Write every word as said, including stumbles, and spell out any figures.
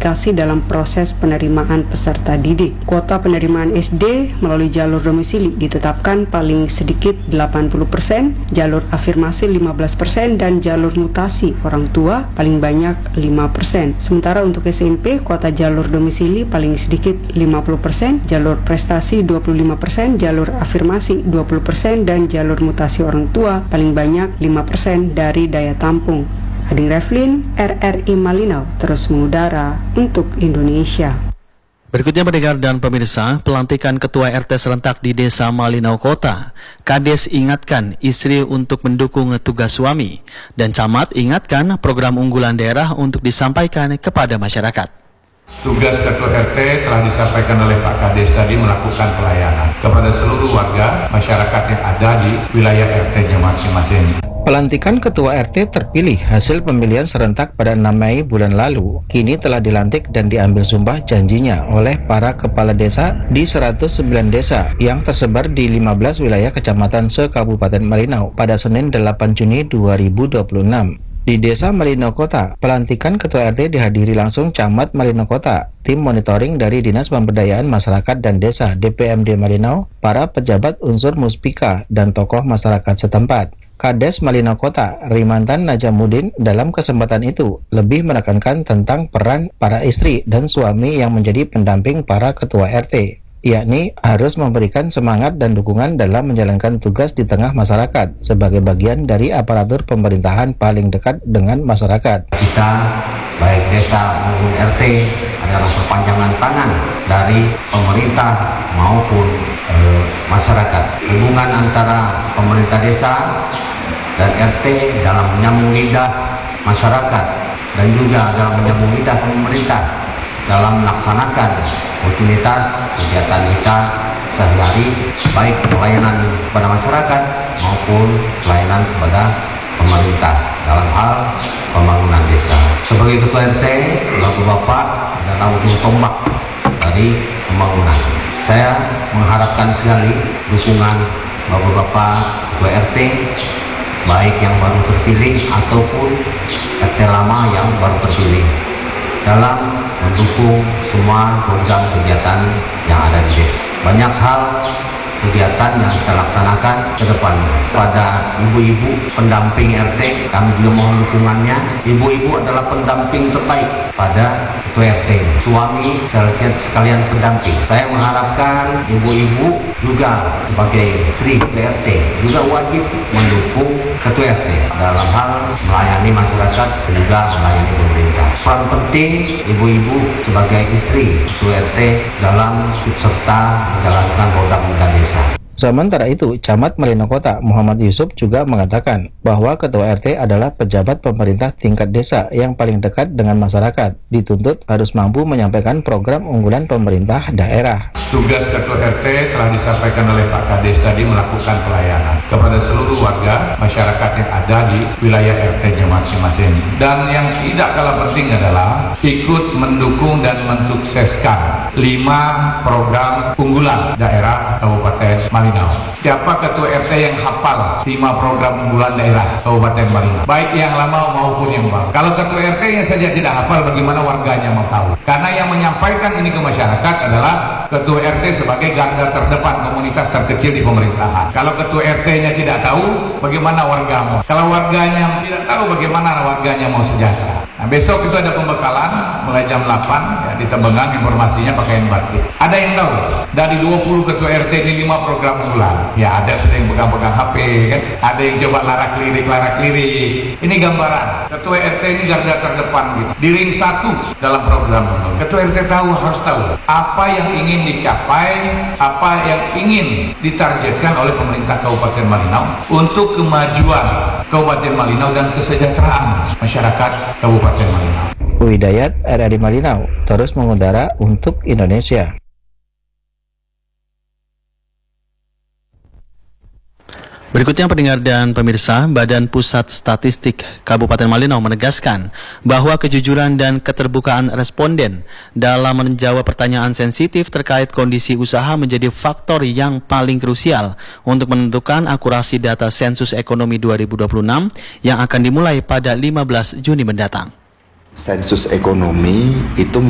verifikasi dalam proses penerimaan peserta didik. Kuota penerimaan S D melalui jalur domisili ditetapkan paling sedikit delapan puluh persen, jalur afirmasi lima belas persen, dan jalur mutasi orang tua paling banyak lima persen. Sementara untuk S M P, kuota jalur domisili paling sedikit lima puluh persen, jalur prestasi dua puluh lima persen, jalur afirmasi dua puluh persen, dan jalur mutasi orang tua paling banyak lima persen dari daya tampung. Ading Revlin, R R I Malinau, terus mengudara untuk Indonesia. Berikutnya pendengar dan pemirsa, pelantikan Ketua R T serentak di Desa Malinau Kota. Kades ingatkan istri untuk mendukung tugas suami. Dan Camat ingatkan program unggulan daerah untuk disampaikan kepada masyarakat. Tugas Ketua R T telah disampaikan oleh Pak Kades tadi, melakukan pelayanan kepada seluruh warga masyarakat yang ada di wilayah R T-nya masing-masing. Pelantikan Ketua R T terpilih hasil pemilihan serentak pada enam Mei bulan lalu, kini telah dilantik dan diambil sumpah janjinya oleh para kepala desa di seratus sembilan desa yang tersebar di lima belas wilayah kecamatan se-Kabupaten Malinau pada Senin delapan Juni dua ribu dua puluh enam. Di Desa Malinau Kota, pelantikan Ketua R T dihadiri langsung Camat Malinau Kota, tim monitoring dari Dinas Pemberdayaan Masyarakat dan Desa D P M D Malinau, para pejabat unsur Muspika, dan tokoh masyarakat setempat. Kades Malinau Kota, Rimantan Najamuddin, dalam kesempatan itu lebih menekankan tentang peran para istri dan suami yang menjadi pendamping para ketua R T, yakni harus memberikan semangat dan dukungan dalam menjalankan tugas di tengah masyarakat sebagai bagian dari aparatur pemerintahan paling dekat dengan masyarakat. Kita, baik desa maupun R T, adalah perpanjangan tangan dari pemerintah maupun e, masyarakat. Hubungan antara pemerintah desa dan R T dalam menyambung lidah masyarakat dan juga dalam menyambung lidah pemerintah dalam melaksanakan rutinitas kegiatan kita sehari-hari, baik pelayanan kepada masyarakat maupun pelayanan kepada pemerintah dalam hal pembangunan desa. Sebagai Ketua R T, Bapak-Bapak adalah ujung tombak dari pembangunan. Saya mengharapkan sekali dukungan Bapak-Bapak Ketua R T, baik yang baru terpilih ataupun R T lama yang baru terpilih, dalam mendukung semua program kegiatan yang ada di desa. Banyak hal kegiatan yang kita laksanakan ke depan. Pada ibu-ibu pendamping R T, kami juga mohon dukungannya. Ibu-ibu adalah pendamping terbaik pada Ketua R T. Suami sekalian pendamping. Saya mengharapkan ibu-ibu juga sebagai Sri Ketua R T juga wajib mendukung Ketua R T dalam hal melayani masyarakat dan juga melayani pemerintah. Peran penting ibu-ibu sebagai istri Ketua R T dalam ikut serta menjalankan program-program desa. Sementara itu, Camat Malinau Kota Muhammad Yusuf juga mengatakan bahwa Ketua R T adalah pejabat pemerintah tingkat desa yang paling dekat dengan masyarakat, dituntut harus mampu menyampaikan program unggulan pemerintah daerah. Tugas Ketua R T telah disampaikan oleh Pak Kades tadi, melakukan pelayanan kepada seluruh warga masyarakat yang ada di wilayah R T-nya masing-masing. Dan yang tidak kalah penting adalah ikut mendukung dan mensukseskan lima program unggulan daerah Kabupaten Malinau. Siapa Ketua R T yang hafal lima program unggulan daerah Kabupaten Malinau, baik yang lama maupun yang baru? Kalau Ketua R T-nya saja tidak hafal, bagaimana warganya mau tahu? Karena yang menyampaikan ini ke masyarakat adalah Ketua R T sebagai garda terdepan komunitas terkecil di pemerintahan. Kalau Ketua R T-nya tidak tahu, bagaimana warga mau? Kalau warganya tidak tahu, bagaimana warganya mau sejahtera? Nah, besok itu ada pembekalan mulai jam delapan ya, di Tembengang, informasinya pakaian batik. Ada yang tahu? Dari dua puluh Ketua R T ini lima program unggulan. Ya, ada sudah yang pegang-pegang H P kan? Ada yang coba larak lirik, larak lirik. Ini gambaran. Ketua R T ini garda terdepan gitu. Di ring satu dalam program itu. Ketua R T tahu, harus tahu apa yang ingin dicapai, apa yang ingin ditargetkan oleh pemerintah Kabupaten Malinau untuk kemajuan Kabupaten Malinau dan kesejahteraan masyarakat Kabupaten Malinau. Widayat, R R I Malinau, terus mengudara untuk Indonesia. Berikutnya pendengar dan pemirsa, Badan Pusat Statistik Kabupaten Malinau menegaskan bahwa kejujuran dan keterbukaan responden dalam menjawab pertanyaan sensitif terkait kondisi usaha menjadi faktor yang paling krusial untuk menentukan akurasi data sensus ekonomi dua ribu dua puluh enam yang akan dimulai pada lima belas Juni mendatang. Sensus ekonomi itu